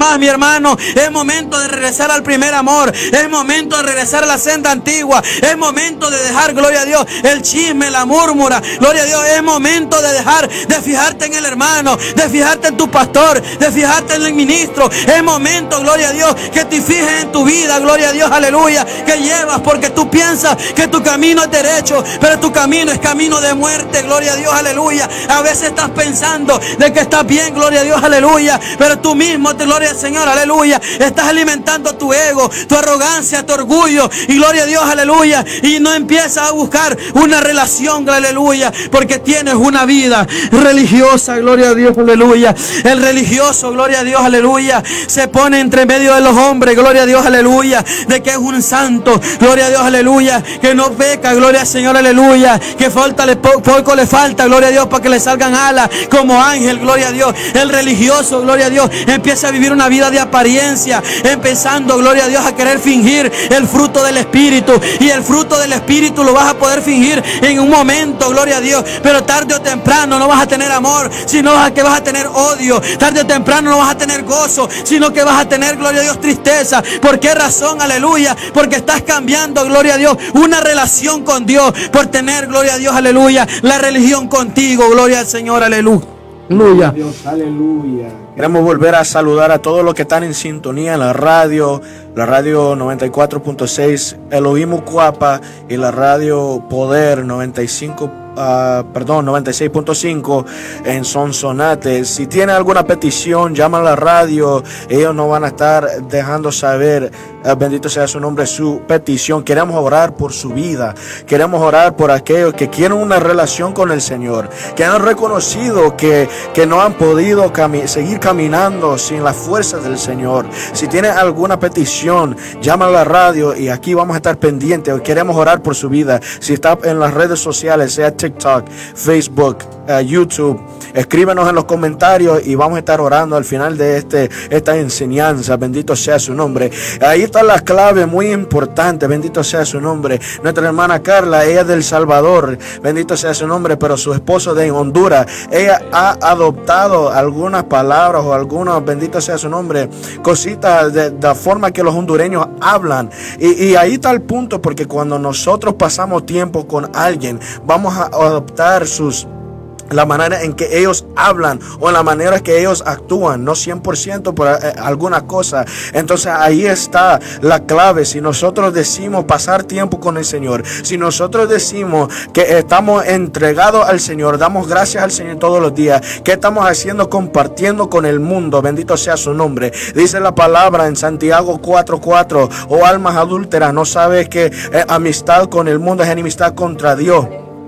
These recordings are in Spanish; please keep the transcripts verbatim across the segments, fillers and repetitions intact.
más, mi hermano. Es momento de regresar al primer amor. Es momento de regresar a la senda antigua. Es momento de dejar, gloria a Dios, el chisme, la múrmura. Gloria a Dios, es momento de dejar de fijarte en el hermano, de fijarte en tu pastor, de fijarte en el ministro. Es momento, gloria a Dios, que te fijes en tu vida, gloria a Dios, aleluya, que llevas, porque tú piensas que tu camino es derecho, pero tu camino es camino de muerte, gloria a Dios, aleluya. A veces estás pensando de que estás bien, gloria a Dios, aleluya, pero tú mismo, te gloria al Señor, aleluya, estás alimentando tu ego, tu arrogancia, tu orgullo, y gloria a Dios, aleluya, y no empiezas a buscar una relación, aleluya, porque tienes una vida religiosa, gloria a Dios, aleluya. El religioso, gloria a Dios, aleluya, se pone entre medio de los hombres, gloria a Dios, aleluya, de que es un santo, gloria a Dios, aleluya, que no peca, gloria al Señor, aleluya, que falta, le, poco le falta, gloria a Dios, para que le salgan alas como ángel, gloria a Dios. El religioso, gloria a Dios, empieza a vivir una vida de apariencia, empezando, gloria a Dios, a querer fingir el fruto del Espíritu, y el fruto del Espíritu lo vas a poder fingir en un momento, gloria a Dios, pero tarde o temprano no vas a tener amor, sino que vas a tener odio. Tarde o temprano no vas a tener gozo, sino que vas a tener, gloria a Dios, tristeza. ¿Por qué razón? Aleluya, porque estás cambiando, gloria a Dios, una relación con Dios por tener, gloria a Dios, aleluya, la religión contigo, gloria al Señor, aleluya. Aleluya. Dios, aleluya. Queremos volver a saludar a todos los que están en sintonía en la radio, la radio noventa y cuatro punto seis Elohim Ucuapa y la radio Poder noventa y cinco, uh, perdón, noventa y seis punto cinco en Sonsonate. Si tiene alguna petición, llama a la radio, ellos nos van a estar dejando saber, uh, bendito sea su nombre, su petición. Queremos orar por su vida, queremos orar por aquellos que quieren una relación con el Señor, que han reconocido que, que no han podido cami- seguir caminando sin la fuerza del Señor. Si tiene alguna petición, llama a la radio y aquí vamos a estar pendientes. Queremos orar por su vida. Si está en las redes sociales, sea TikTok, Facebook, uh, YouTube, escríbenos en los comentarios y vamos a estar orando al final de este, esta enseñanza. Bendito sea su nombre. Ahí está la clave muy importante. Bendito sea su nombre. Nuestra hermana Carla, ella es del Salvador. Bendito sea su nombre, pero su esposo de Honduras. Ella ha adoptado algunas palabras o algunas, bendito sea su nombre, cositas de, de la forma que los hondureños hablan. Y, y ahí está el punto, porque cuando nosotros pasamos tiempo con alguien, vamos a adoptar sus la manera en que ellos hablan o en la manera que ellos actúan, no cien por ciento por eh, alguna cosa. Entonces ahí está la clave. Si nosotros decimos pasar tiempo con el Señor, si nosotros decimos que estamos entregados al Señor, damos gracias al Señor todos los días, ¿qué estamos haciendo? Compartiendo con el mundo. Bendito sea su nombre. Dice la palabra en Santiago cuatro cuatro: oh almas adúlteras, ¿no sabes que eh, amistad con el mundo es enemistad contra Dios?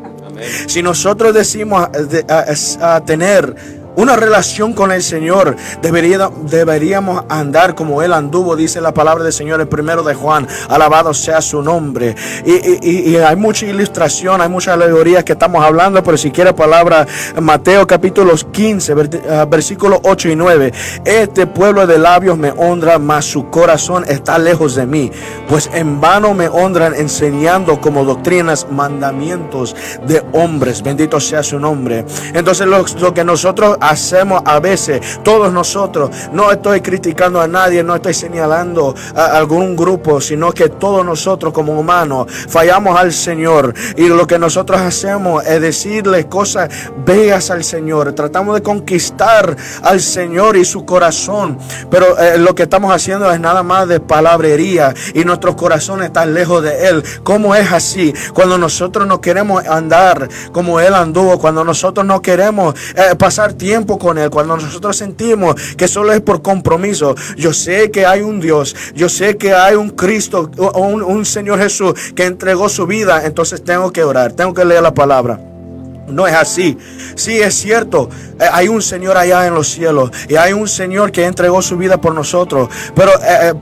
Si nosotros decimos de, a, a tener una relación con el Señor, debería, deberíamos andar como Él anduvo, dice la palabra del Señor, el primero de Juan. Alabado sea su nombre. Y, y, y hay mucha ilustración, hay muchas alegorías que estamos hablando, pero si quiere palabra, Mateo capítulo quince, versículos ocho y nueve. Este pueblo de labios me honra, mas su corazón está lejos de mí, pues en vano me honran, enseñando como doctrinas mandamientos de hombres. Bendito sea su nombre. Entonces lo, lo que nosotros hacemos a veces, todos nosotros, no estoy criticando a nadie, no estoy señalando a algún grupo, sino que todos nosotros como humanos fallamos al Señor, y lo que nosotros hacemos es decirle cosas bellas al Señor, tratamos de conquistar al Señor y su corazón, pero eh, lo que estamos haciendo es nada más de palabrería y nuestros corazones están lejos de Él. ¿Cómo es así? Cuando nosotros no queremos andar como Él anduvo, cuando nosotros no queremos eh, pasar tiempo con Él, cuando nosotros sentimos que solo es por compromiso. Yo sé que hay un Dios, yo sé que hay un Cristo, un, un Señor Jesús que entregó su vida, entonces tengo que orar, tengo que leer la palabra. No es así. Sí, es cierto, hay un Señor allá en los cielos y hay un Señor que entregó su vida por nosotros, pero eh, por,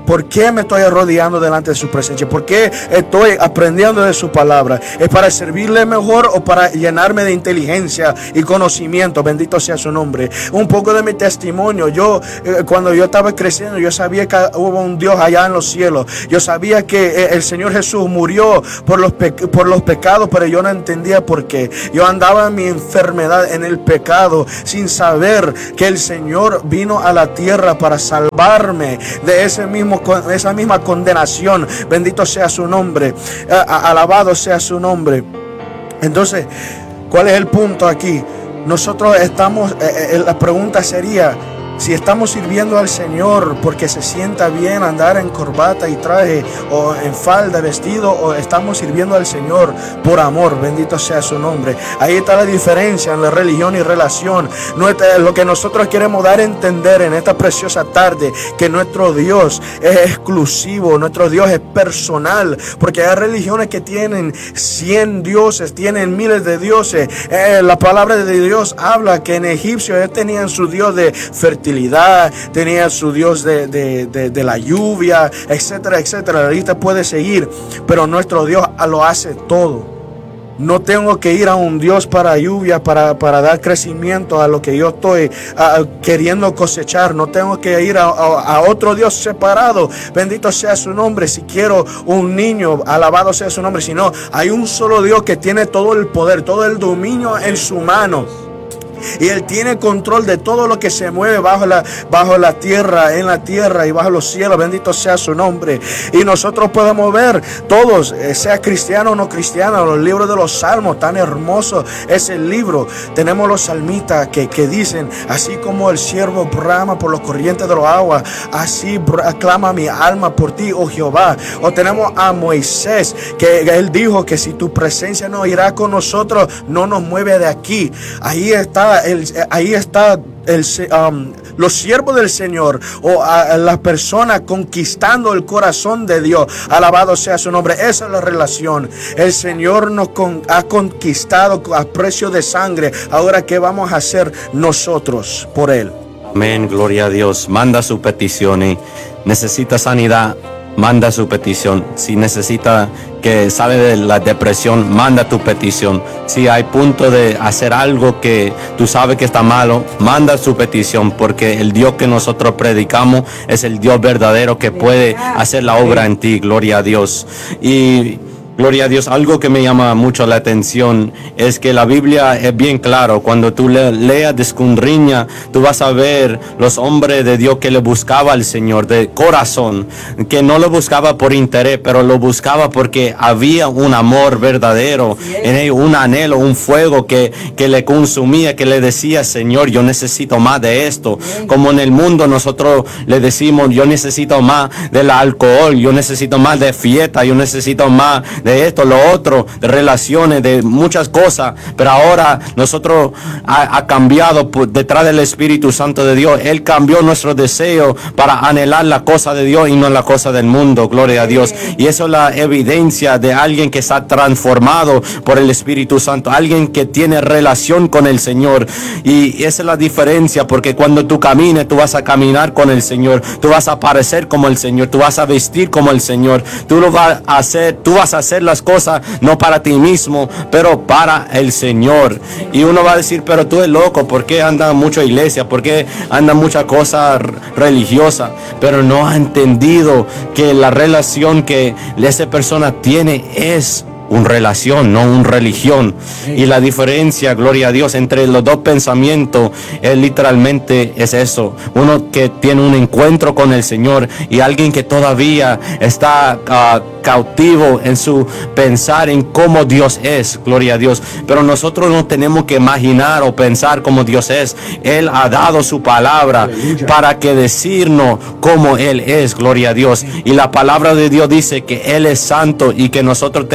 ¿Por qué me estoy arrodillando delante de su presencia? ¿Por qué estoy aprendiendo de su palabra? ¿Es para servirle mejor o para llenarme de inteligencia y conocimiento? Bendito sea su nombre. Un poco de mi testimonio. Yo, eh, cuando yo estaba creciendo, yo sabía que hubo un Dios allá en los cielos. Yo sabía que eh, el Señor Jesús murió por los, pe por los pecados, pero yo no entendía por qué. Yo andaba en mi enfermedad, en el pecado, sin saber que el Señor vino a la tierra para salvarme de ese mismo, de esa misma condenación. Bendito sea su nombre. Eh, alabado sea su nombre. Entonces, ¿cuál es el punto aquí? Nosotros estamos, eh, eh, la pregunta sería, si estamos sirviendo al Señor porque se sienta bien andar en corbata y traje o en falda, vestido, o estamos sirviendo al Señor por amor. Bendito sea su nombre. Ahí está la diferencia en la religión y relación. Lo que nosotros queremos dar a entender en esta preciosa tarde, que nuestro Dios es exclusivo, nuestro Dios es personal, porque hay religiones que tienen cien dioses, tienen miles de dioses. Eh, la palabra de Dios habla que en Egipcio ellos tenían su Dios de fertilidad, tenía su Dios de, de, de, de la lluvia, etcétera, etcétera. La lista puede seguir, pero nuestro Dios lo hace todo. No tengo que ir a un Dios para lluvia, para, para dar crecimiento a lo que yo estoy a, queriendo cosechar. No tengo que ir a, a, a otro Dios separado. Bendito sea su nombre. Si quiero un niño, alabado sea su nombre. Si no, hay un solo Dios que tiene todo el poder, todo el dominio en su mano. Y Él tiene control de todo lo que se mueve bajo la, bajo la tierra, en la tierra y bajo los cielos. Bendito sea su nombre. Y nosotros podemos ver todos, sea cristiano o no cristiano, los libros de los salmos, tan hermoso es el libro. Tenemos los salmistas que, que dicen, así como el siervo brama por los corrientes de los aguas, así clama mi alma por ti, oh Jehová. O tenemos a Moisés, que él dijo que si tu presencia no irá con nosotros, no nos mueve de aquí. Ahí está El, ahí está el, um, los siervos del Señor, o a, a las personas conquistando el corazón de Dios. Alabado sea su nombre. Esa es la relación. El Señor nos con, ha conquistado a precio de sangre. Ahora, ¿qué vamos a hacer nosotros por Él? Amén, gloria a Dios. Manda su petición. Y necesita sanidad, manda su petición. Si necesita que sale de la depresión, manda tu petición. Si hay punto de hacer algo que tú sabes que está malo, manda su petición, porque el Dios que nosotros predicamos es el Dios verdadero que puede hacer la obra en ti. Gloria a Dios. Y gloria a Dios, algo que me llama mucho la atención es que la Biblia es bien claro. Cuando tú le, leas de escudriña, tú vas a ver los hombres de Dios que le buscaba al Señor de corazón, que no lo buscaba por interés, pero lo buscaba porque había un amor verdadero en ellos, un anhelo, un fuego que, que le consumía, que le decía, Señor, yo necesito más de esto. Como en el mundo nosotros le decimos, yo necesito más del alcohol, yo necesito más de fiesta, yo necesito más de de esto, lo otro, de relaciones, de muchas cosas, pero ahora nosotros ha, ha cambiado por, detrás del Espíritu Santo de Dios. Él cambió nuestro deseo para anhelar la cosa de Dios y no la cosa del mundo. Gloria a Dios. Y eso es la evidencia de alguien que está transformado por el Espíritu Santo, alguien que tiene relación con el Señor. Y esa es la diferencia, porque cuando tú camines, tú vas a caminar con el Señor, tú vas a parecer como el Señor, tú vas a vestir como el Señor, tú lo vas a hacer, tú vas a hacer las cosas no para ti mismo, pero para el Señor. Y uno va a decir, pero tú eres loco, ¿por qué anda mucho iglesia? ¿Por qué anda mucha cosa religiosa? Pero no ha entendido que la relación que esa persona tiene es una relación, no una religión. Y la diferencia, gloria a Dios, entre los dos pensamientos es literalmente es eso. Uno que tiene un encuentro con el Señor y alguien que todavía está uh, cautivo en su pensar en cómo Dios es, gloria a Dios. Pero nosotros no tenemos que imaginar o pensar cómo Dios es. Él ha dado su palabra Aleluya. Para que decirnos cómo Él es, gloria a Dios. Y la palabra de Dios dice que Él es santo y que nosotros tenemos que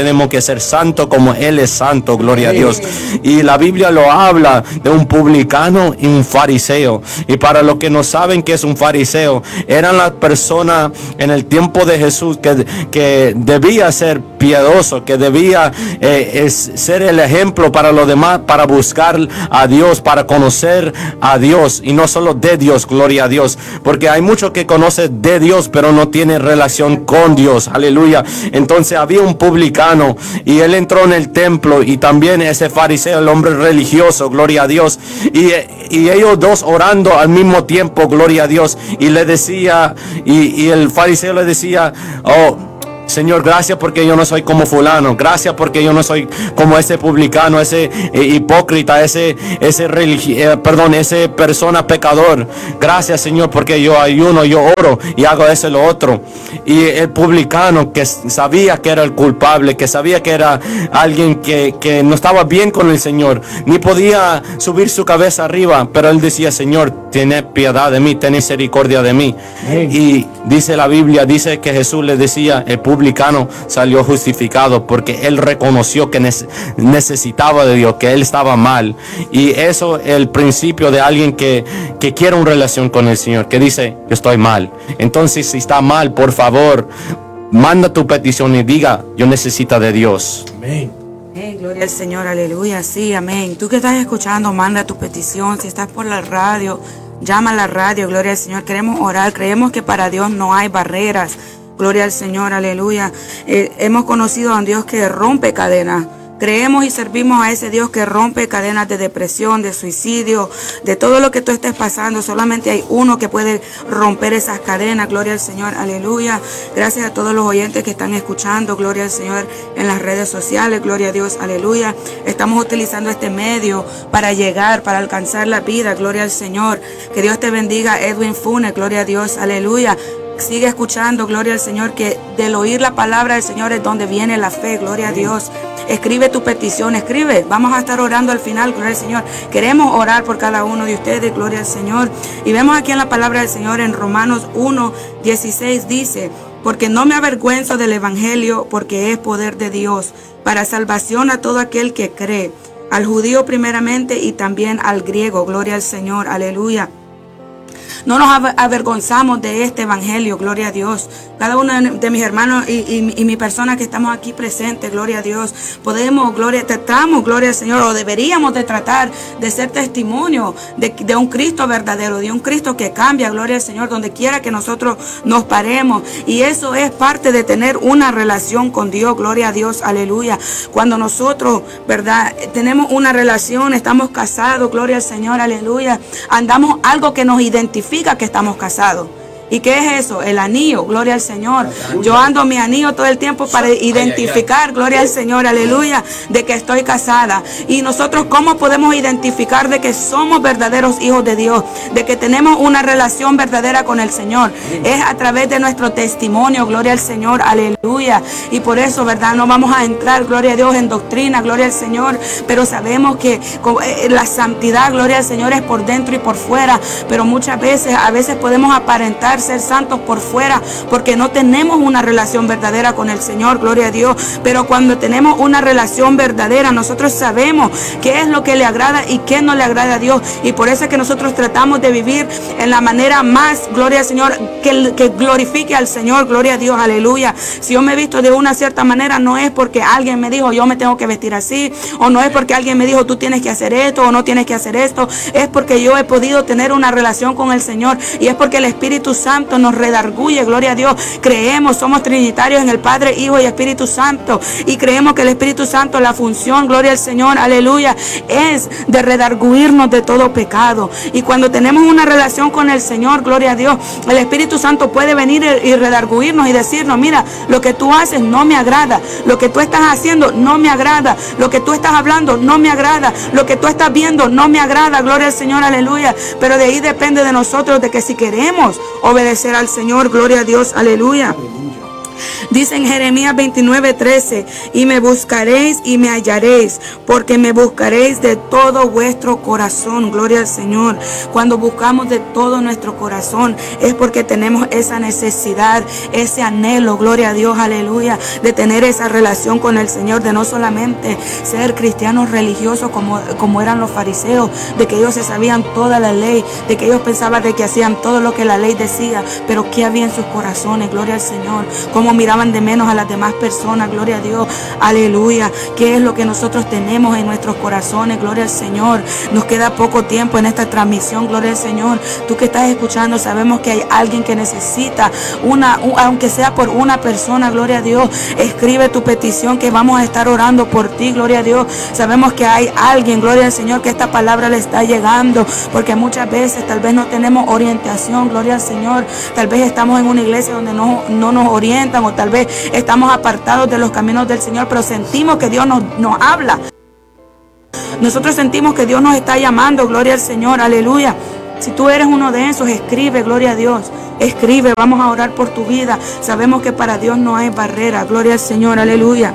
ser santo como Él es santo, gloria a Dios. Y la Biblia lo habla de un publicano y un fariseo. Y para los que no saben qué es un fariseo, eran las personas en el tiempo de Jesús que, que debía ser piadoso, que debía eh, es ser el ejemplo para los demás, para buscar a Dios, para conocer a Dios y no solo de Dios, gloria a Dios, porque hay muchos que conocen de Dios pero no tienen relación con Dios, aleluya. Entonces había un publicano y él entró en el templo, y también ese fariseo, el hombre religioso, gloria a Dios, y, y ellos dos orando al mismo tiempo, gloria a Dios, y le decía, y, y el fariseo le decía, oh Señor, gracias porque yo no soy como fulano, gracias porque yo no soy como ese publicano, ese eh, hipócrita, ese ese religi eh, perdón, ese persona pecador. Gracias, Señor, porque yo ayuno, yo oro y hago eso y lo otro. Y el publicano, que sabía que era el culpable, que sabía que era alguien que, que no estaba bien con el Señor, ni podía subir su cabeza arriba, pero él decía, Señor, ten piedad de mí, ten misericordia de mí. Hey. Y dice la Biblia, dice que Jesús le decía, el publicano salió justificado porque él reconoció que necesitaba de Dios, que él estaba mal. Y eso es el principio de alguien que, que quiere una relación con el Señor, que dice, yo estoy mal. Entonces, si está mal, por favor, manda tu petición y diga, yo necesito de Dios. Amén. Hey, gloria al Señor, aleluya, sí, amén. Tú que estás escuchando, manda tu petición. Si estás por la radio, llama a la radio, gloria al Señor. Queremos orar, creemos que para Dios no hay barreras. Gloria al Señor, aleluya. Eh, hemos conocido a un Dios que rompe cadenas. Creemos y servimos a ese Dios que rompe cadenas de depresión, de suicidio, de todo lo que tú estés pasando. Solamente hay uno que puede romper esas cadenas. Gloria al Señor, aleluya. Gracias a todos los oyentes que están escuchando. Gloria al Señor en las redes sociales. Gloria a Dios, aleluya. Estamos utilizando este medio para llegar, para alcanzar la vida. Gloria al Señor. Que Dios te bendiga, Edwin Funes. Gloria a Dios, aleluya. Sigue escuchando, gloria al Señor, que del oír la palabra del Señor es donde viene la fe, gloria a Dios. Escribe tu petición, escribe, vamos a estar orando al final, gloria al Señor. Queremos orar por cada uno de ustedes, gloria al Señor. Y vemos aquí en la palabra del Señor en Romanos uno, dieciséis dice, porque no me avergüenzo del evangelio, porque es poder de Dios, para salvación a todo aquel que cree, al judío primeramente y también al griego, gloria al Señor, aleluya. No nos avergonzamos de este evangelio, gloria a Dios. Cada uno de mis hermanos y, y, y mi persona que estamos aquí presentes, gloria a Dios, podemos, gloria, tratamos, gloria al Señor, o deberíamos de tratar de ser testimonio de, de un Cristo verdadero, de un Cristo que cambia, gloria al Señor, donde quiera que nosotros nos paremos. Y eso es parte de tener una relación con Dios, gloria a Dios, aleluya. Cuando nosotros, verdad, tenemos una relación, estamos casados, gloria al Señor, aleluya, andamos algo que nos identifica que estamos casados. ¿Y qué es eso? El anillo, gloria al Señor. Yo ando mi anillo todo el tiempo para identificar, gloria al Señor, aleluya, de que estoy casada. Y nosotros, ¿cómo podemos identificar de que somos verdaderos hijos de Dios? De que tenemos una relación verdadera con el Señor. Es a través de nuestro testimonio, gloria al Señor, aleluya. Y por eso, ¿verdad? No vamos a entrar, gloria a Dios, en doctrina, gloria al Señor. Pero sabemos que la santidad, gloria al Señor, es por dentro y por fuera. Pero muchas veces, a veces podemos aparentar ser santos por fuera porque no tenemos una relación verdadera con el Señor, gloria a Dios. Pero cuando tenemos una relación verdadera, nosotros sabemos qué es lo que le agrada y qué no le agrada a Dios. Y por eso es que nosotros tratamos de vivir en la manera más, gloria al Señor, que, que glorifique al Señor, gloria a Dios, aleluya. Si yo me he visto de una cierta manera, no es porque alguien me dijo yo me tengo que vestir así, o no es porque alguien me dijo tú tienes que hacer esto o no tienes que hacer esto. Es porque yo he podido tener una relación con el Señor, y es porque el Espíritu Santo nos redarguye, gloria a Dios. Creemos, somos trinitarios en el Padre, Hijo y Espíritu Santo, y creemos que el Espíritu Santo, la función, gloria al Señor, aleluya, es de redarguirnos de todo pecado. Y cuando tenemos una relación con el Señor, gloria a Dios, el Espíritu Santo puede venir y redarguirnos y decirnos, mira, lo que tú haces no me agrada, lo que tú estás haciendo no me agrada, lo que tú estás hablando no me agrada, lo que tú estás viendo no me agrada, gloria al Señor, aleluya. Pero de ahí depende de nosotros, de que si queremos obedecer al Señor, gloria a Dios, aleluya. Dice en Jeremías veintinueve, trece, y me buscaréis y me hallaréis, porque me buscaréis de todo vuestro corazón. Gloria al Señor. Cuando buscamos de todo nuestro corazón es porque tenemos esa necesidad, ese anhelo, gloria a Dios, aleluya, de tener esa relación con el Señor, de no solamente ser cristianos religiosos como, como eran los fariseos, de que ellos se sabían toda la ley, de que ellos pensaban de que hacían todo lo que la ley decía, pero qué había en sus corazones, gloria al Señor, cómo miraban de menos a las demás personas, gloria a Dios, aleluya. Qué es lo que nosotros tenemos en nuestros corazones, gloria al Señor. Nos queda poco tiempo en esta transmisión, gloria al Señor. Tú que estás escuchando, sabemos que hay alguien que necesita una, un, aunque sea por una persona, gloria a Dios. Escribe tu petición que vamos a estar orando por ti, gloria a Dios. Sabemos que hay alguien, gloria al Señor, que esta palabra le está llegando, porque muchas veces tal vez no tenemos orientación, gloria al Señor. Tal vez estamos en una iglesia donde no, no nos orientan, o tal vez estamos apartados de los caminos del Señor, pero sentimos que Dios nos, nos habla. Nosotros sentimos que Dios nos está llamando, gloria al Señor, aleluya. Si tú eres uno de esos, escribe, gloria a Dios. Escribe, vamos a orar por tu vida. Sabemos que para Dios no hay barrera, gloria al Señor, aleluya.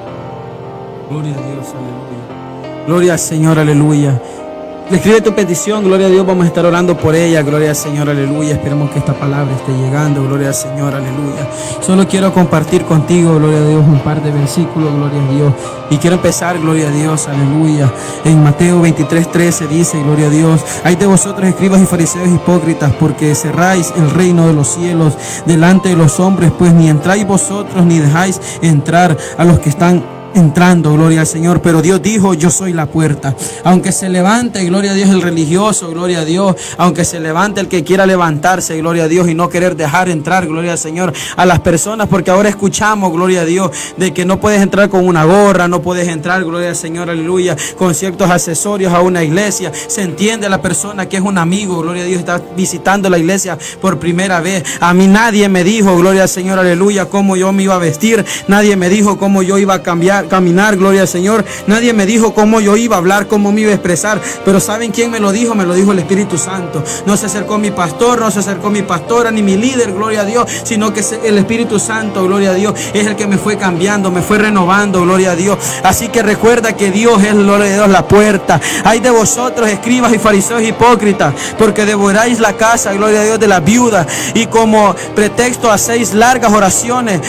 Gloria a Dios, aleluya. Gloria al Señor, aleluya. Escribe tu petición, gloria a Dios, vamos a estar orando por ella, gloria al Señor, aleluya. Esperemos que esta palabra esté llegando, gloria al Señor, aleluya. Solo quiero compartir contigo, gloria a Dios, un par de versículos, gloria a Dios. Y quiero empezar, gloria a Dios, aleluya. En Mateo veintitrés, trece dice, gloria a Dios: ay de vosotros, escribas y fariseos hipócritas, porque cerráis el reino de los cielos delante de los hombres, pues ni entráis vosotros ni dejáis entrar a los que están entrando, gloria al Señor. Pero Dios dijo: yo soy la puerta. Aunque se levante, gloria a Dios, el religioso, gloria a Dios, aunque se levante el que quiera levantarse, gloria a Dios, y no querer dejar entrar, gloria al Señor, a las personas, porque ahora escuchamos, gloria a Dios, de que no puedes entrar con una gorra, no puedes entrar, gloria al Señor, aleluya, con ciertos accesorios a una iglesia. Se entiende la persona que es un amigo, gloria a Dios, está visitando la iglesia por primera vez. A mí nadie me dijo, gloria al Señor, aleluya, cómo yo me iba a vestir, nadie me dijo cómo yo iba a cambiar caminar, gloria al Señor. Nadie me dijo cómo yo iba a hablar, cómo me iba a expresar, pero ¿saben quién me lo dijo? Me lo dijo el Espíritu Santo. No se acercó mi pastor, no se acercó mi pastora, ni mi líder, gloria a Dios, sino que el Espíritu Santo, gloria a Dios, es el que me fue cambiando, me fue renovando, gloria a Dios. Así que recuerda que Dios es, gloria a Dios, la puerta. Ay de vosotros, escribas y fariseos hipócritas, porque devoráis la casa, gloria a Dios, de la viuda, y como pretexto hacéis largas oraciones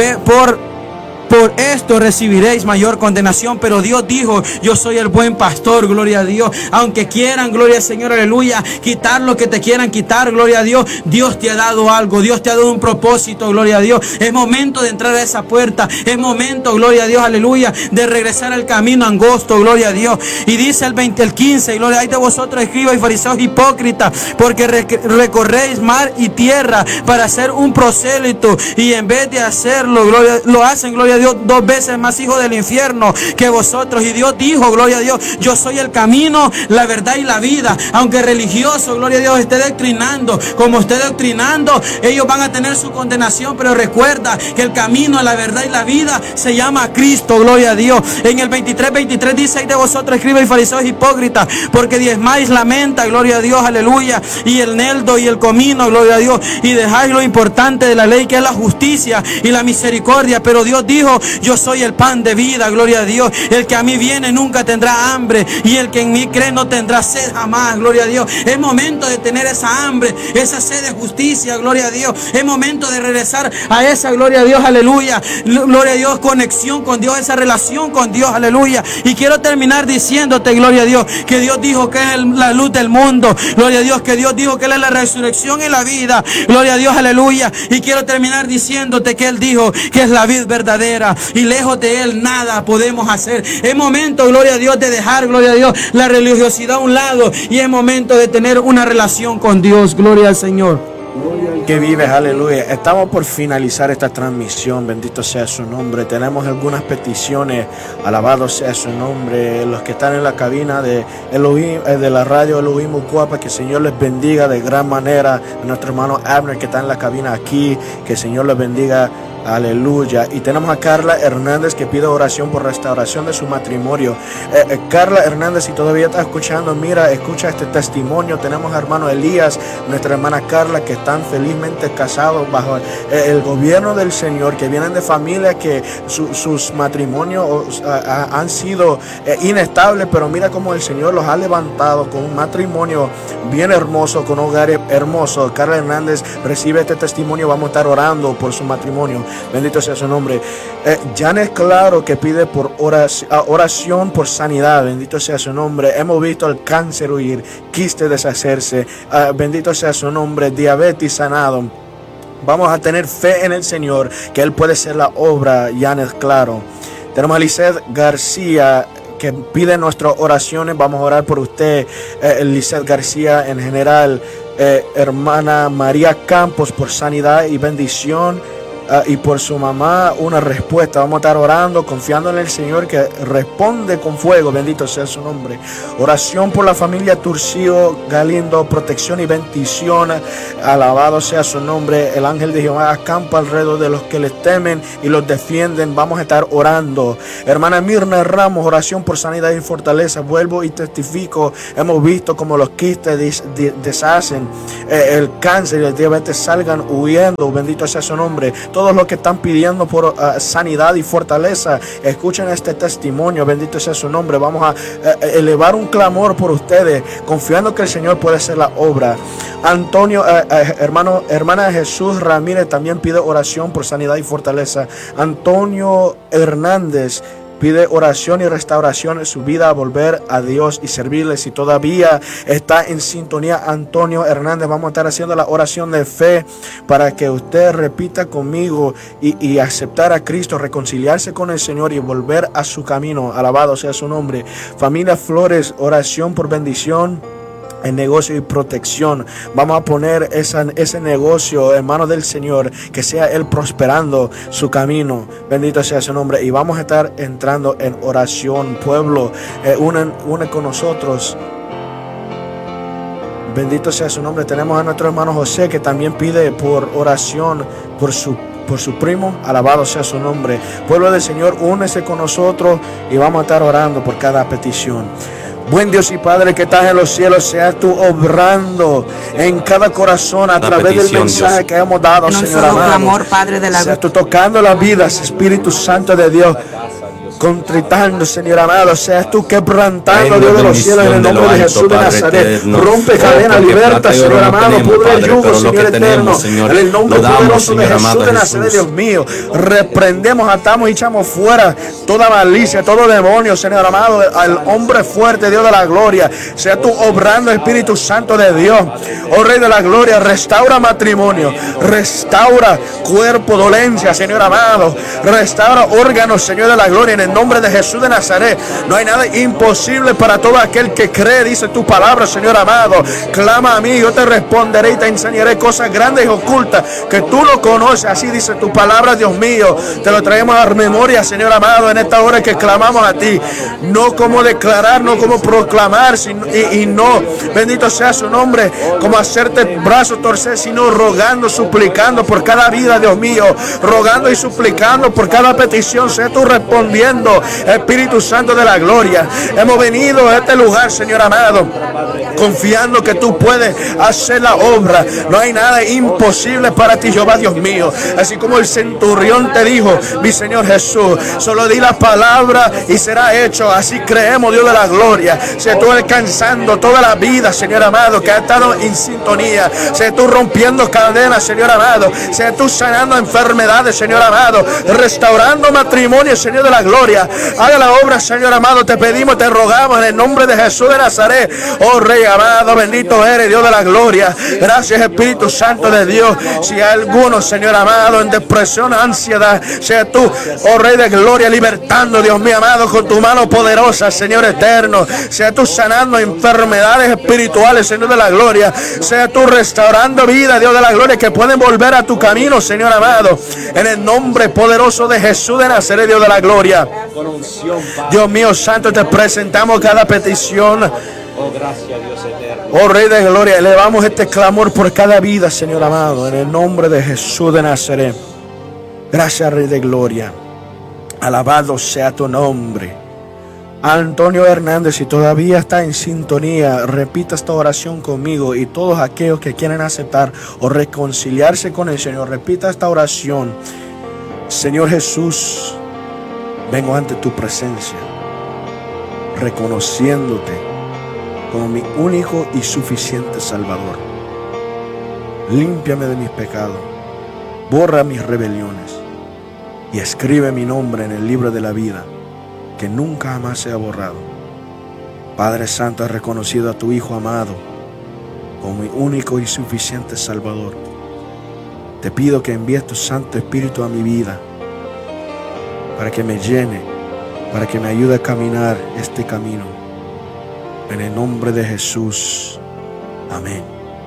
por Por esto recibiréis mayor condenación. Pero Dios dijo: yo soy el buen pastor, gloria a Dios. Aunque quieran, gloria al Señor, aleluya, quitar lo que te quieran quitar, gloria a Dios, Dios te ha dado algo, Dios te ha dado un propósito, gloria a Dios. Es momento de entrar a esa puerta, es momento, gloria a Dios, aleluya, de regresar al camino angosto, gloria a Dios. Y dice el veinte, el quince, gloria: ay de vosotros, escribas y fariseos hipócritas, porque recorréis mar y tierra para hacer un prosélito, y en vez de hacerlo, gloria, lo hacen, gloria a Dios, dos veces más hijos del infierno que vosotros. Y Dios dijo, gloria a Dios: yo soy el camino, la verdad y la vida. Aunque religioso, gloria a Dios, esté doctrinando como esté doctrinando, ellos van a tener su condenación. Pero recuerda que el camino, la verdad y la vida se llama Cristo, gloria a Dios. En el veintitrés, veintitrés dice: ay de vosotros, escribas y fariseos hipócritas, porque diezmáis la menta, gloria a Dios, aleluya, y el neldo y el comino, gloria a Dios, y dejáis lo importante de la ley, que es la justicia y la misericordia. Pero Dios dijo: yo soy el pan de vida, gloria a Dios. El que a mí viene nunca tendrá hambre, y el que en mí cree no tendrá sed jamás, gloria a Dios. Es momento de tener esa hambre, esa sed de justicia, gloria a Dios. Es momento de regresar a esa, gloria a Dios, aleluya, gloria a Dios, conexión con Dios, esa relación con Dios, aleluya. Y quiero terminar diciéndote, gloria a Dios, que Dios dijo que es el, la luz del mundo, gloria a Dios, que Dios dijo que Él es la resurrección y la vida, gloria a Dios, aleluya. Y quiero terminar diciéndote que Él dijo que es la vid verdadera, y lejos de Él nada podemos hacer. Es momento, gloria a Dios, de dejar, gloria a Dios, la religiosidad a un lado, y es momento de tener una relación con Dios, gloria al Señor. Que vives, aleluya. Estamos por finalizar esta transmisión, bendito sea su nombre. Tenemos algunas peticiones, alabado sea su nombre. Los que están en la cabina de, Elohim, de la radio Elohim Ucuapa, que el Señor les bendiga de gran manera. A nuestro hermano Abner, que está en la cabina aquí, que el Señor les bendiga Aleluya. Y tenemos a Carla Hernández que pide oración por restauración de su matrimonio. Eh, eh, Carla Hernández, si todavía estás escuchando, mira, escucha este testimonio. Tenemos a hermano Elías, nuestra hermana Carla, que están felizmente casados bajo eh, el gobierno del Señor, que vienen de familias que su, sus matrimonios uh, uh, han sido eh, inestables, pero mira cómo el Señor los ha levantado con un matrimonio bien hermoso, con hogares hermosos. Carla Hernández recibe este testimonio. Vamos a estar orando por su matrimonio. Bendito sea su nombre. Eh, Janet Claro, que pide por oración, oración por sanidad. Bendito sea su nombre. Hemos visto el cáncer huir, quiste deshacerse. Uh, bendito sea su nombre. Diabetes sanado. Vamos a tener fe en el Señor, que Él puede ser la obra. Janet Claro. Tenemos a Lizeth García, que pide nuestras oraciones. Vamos a orar por usted, eh, Lizeth García, en general. Eh, hermana María Campos, por sanidad y bendición. Uh, y por su mamá una respuesta. Vamos a estar orando, confiando en el Señor, que responde con fuego. Bendito sea su nombre. Oración por la familia Turcio Galindo, protección y bendición. Alabado sea su nombre. El ángel de Jehová acampa alrededor de los que les temen y los defienden. Vamos a estar orando. Hermana Mirna Ramos, oración por sanidad y fortaleza. Vuelvo y testifico. Hemos visto como los quistes des, des, deshacen, eh, el cáncer y el diabetes salgan huyendo. Bendito sea su nombre. Todos los que están pidiendo por uh, sanidad y fortaleza, escuchen este testimonio. Bendito sea su nombre. Vamos a uh, elevar un clamor por ustedes, confiando que el Señor puede hacer la obra. Antonio, uh, uh, hermano, hermana Jesús Ramírez también pide oración por sanidad y fortaleza. Antonio Hernández pide oración y restauración en su vida, a volver a Dios y servirle. Si todavía está en sintonía, Antonio Hernández, vamos a estar haciendo la oración de fe para que usted repita conmigo y, y aceptar a Cristo, reconciliarse con el Señor y volver a su camino. Alabado sea su nombre. Familia Flores, oración por bendición en negocio y protección. Vamos a poner esa, ese negocio en manos del Señor, que sea Él prosperando su camino. Bendito sea su nombre. Y vamos a estar entrando en oración. Pueblo, eh, unen, une con nosotros. Bendito sea su nombre. Tenemos a nuestro hermano José, que también pide por oración por su por su primo. Alabado sea su nombre. Pueblo del Señor, únese con nosotros y vamos a estar orando por cada petición. Buen Dios y Padre que estás en los cielos, seas tú obrando en cada corazón a través del mensaje Dios. que hemos dado, Señor amado. Clamor, Padre de la seas tú tocando las vidas, Espíritu Santo de Dios. Contritando, Señor amado, seas tú quebrantando, Dios de los cielos, en el nombre de, de alto, Jesús de Nazaret. Eterno. Rompe cadena, liberta, Señor amado, pudre el yugo, Señor eterno, Señor, en el nombre damos, poderoso Señor, de Jesús de Nazaret, Dios mío. Reprendemos, atamos y echamos fuera toda malicia, todo demonio, Señor amado, al hombre fuerte, Dios de la gloria. Sea tú obrando, Espíritu Santo de Dios, oh Rey de la gloria. Restaura matrimonio, restaura cuerpo, dolencia, Señor amado, restaura órganos, Señor de la gloria, en el nombre de Jesús de Nazaret. No hay nada imposible para todo aquel que cree, dice tu palabra, Señor amado. Clama a mí, yo te responderé y te enseñaré cosas grandes y ocultas que tú no conoces. Así dice tu palabra, Dios mío. Te lo traemos a memoria, Señor amado, en esta hora que clamamos a ti. No como declarar, no como proclamar, sino, y, y no, bendito sea su nombre, como hacerte brazo torcer, sino rogando, suplicando por cada vida, Dios mío. Rogando y suplicando por cada petición. Sea tú respondiendo, Espíritu Santo de la gloria. Hemos venido a este lugar, Señor amado, confiando que tú puedes hacer la obra. No hay nada imposible para ti, Jehová Dios mío. Así como el centurión te dijo, mi Señor Jesús, solo di la palabra y será hecho. Así creemos, Dios de la gloria. Sea tú alcanzando toda la vida, Señor amado, que ha estado en sintonía. Sea tú rompiendo cadenas, Señor amado. Sea tú sanando enfermedades, Señor amado. Restaurando matrimonio, Señor de la gloria. Haga la obra, Señor amado. Te pedimos, te rogamos en el nombre de Jesús de Nazaret. Oh Rey amado, bendito eres, Dios de la gloria. Gracias, Espíritu Santo de Dios. Si hay alguno, Señor amado, en depresión, ansiedad, sea tú, oh Rey de gloria, libertando, Dios mío amado, con tu mano poderosa, Señor eterno. Sea tú sanando enfermedades espirituales, Señor de la gloria. Sea tú restaurando vida, Dios de la gloria, que pueden volver a tu camino, Señor amado. En el nombre poderoso de Jesús de Nazaret, Dios de la gloria. Dios mío santo, te presentamos cada petición. Oh, gracias, Dios eterno. Oh Rey de gloria, elevamos este clamor por cada vida, Señor amado, en el nombre de Jesús de Nazaret. Gracias, Rey de Gloria. Alabado sea tu nombre. Antonio Hernández, si todavía está en sintonía, repita esta oración conmigo, y todos aquellos que quieren aceptar o reconciliarse con el Señor, repita esta oración. Señor Jesús, vengo ante tu presencia, reconociéndote como mi único y suficiente Salvador. Límpiame de mis pecados, borra mis rebeliones y escribe mi nombre en el libro de la vida, que nunca jamás sea borrado. Padre Santo, he reconocido a tu Hijo amado como mi único y suficiente Salvador. Te pido que envíes tu Santo Espíritu a mi vida para que me llene, para que me ayude a caminar este camino. En el nombre de Jesús. Amén.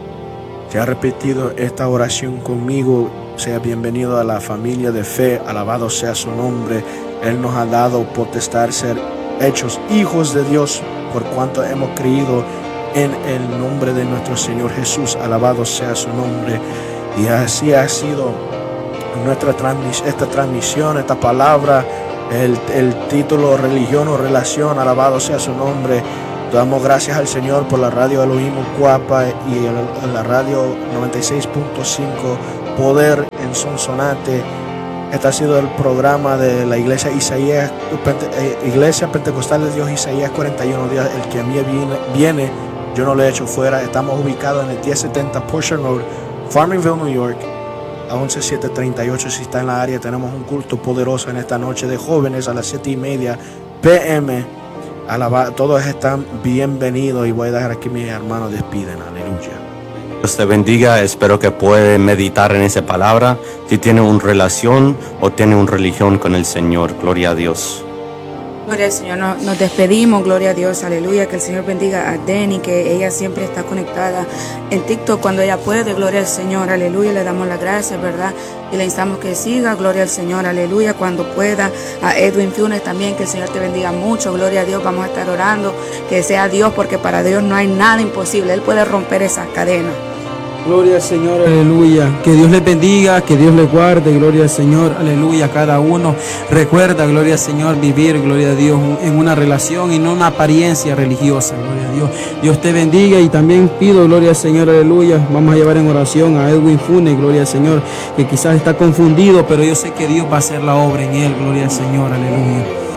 Si has repetido esta oración conmigo, sea bienvenido a la familia de fe. Alabado sea su nombre. Él nos ha dado potestad ser hechos hijos de Dios por cuanto hemos creído en el nombre de nuestro Señor Jesús. Alabado sea su nombre. Y así ha sido nuestra transmisión, esta transmisión, esta palabra, el, el título religión o relación. Alabado sea su nombre. Damos gracias al Señor por la radio Elohim Ucuapa y el, la radio noventa y seis punto cinco Poder en Sonsonate. Este ha sido el programa de la iglesia Isaías, Iglesia Pentecostal de Dios Isaías cuarenta y uno días. El que a mí viene, viene, yo no le echo fuera. Estamos ubicados en el diez setenta Portion Road, Farmingville, New York, a once siete treinta y ocho. Si está en la área, tenemos un culto poderoso en esta noche de jóvenes a las siete y media p m Alaba, todos están bienvenidos, y voy a dejar aquí mis hermanos despiden. Aleluya. Dios te bendiga. Espero que puedan meditar en esa palabra. Si tiene una relación o tiene una religión con el Señor. Gloria a Dios. Gloria al Señor, nos, nos despedimos, gloria a Dios, aleluya, que el Señor bendiga a Denny, que ella siempre está conectada en TikTok cuando ella puede, gloria al Señor, aleluya, le damos las gracias, ¿verdad? Y le instamos que siga, gloria al Señor, aleluya, cuando pueda. A Edwin Funes también, que el Señor te bendiga mucho, gloria a Dios, vamos a estar orando, que sea Dios, porque para Dios no hay nada imposible, Él puede romper esas cadenas. Gloria al Señor, aleluya. Que Dios les bendiga, que Dios les guarde, gloria al Señor, aleluya. Cada uno recuerda, gloria al Señor, vivir, gloria a Dios, en una relación y no una apariencia religiosa, gloria a Dios. Dios te bendiga, y también pido, gloria al Señor, aleluya. Vamos a llevar en oración a Edwin Funes, gloria al Señor, que quizás está confundido, pero yo sé que Dios va a hacer la obra en él, gloria al Señor, aleluya.